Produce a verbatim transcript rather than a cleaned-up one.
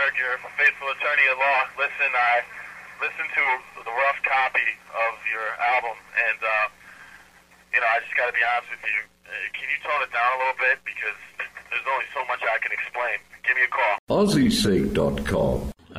Goldberg, your faithful attorney at law. Listen, I listened to the rough copy of your album, and, uh, you know, I just got to be honest with you. Uh, can you tone it down a little bit? Because there's only so much I can explain. Give me a call. Aussie Seek dot com.